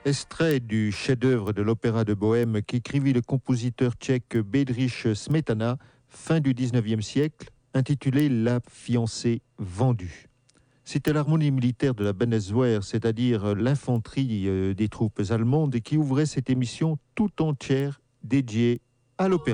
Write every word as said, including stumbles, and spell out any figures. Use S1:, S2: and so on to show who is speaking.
S1: Extrait du chef-d'œuvre de l'opéra de Bohème qu'écrivit le compositeur tchèque Bedřich Smetana, fin du dix-neuvième siècle, intitulé La fiancée vendue. C'était l'harmonie militaire de la Bundeswehr, c'est-à-dire l'infanterie des troupes allemandes, qui ouvrait cette émission tout entière dédiée à l'opéra.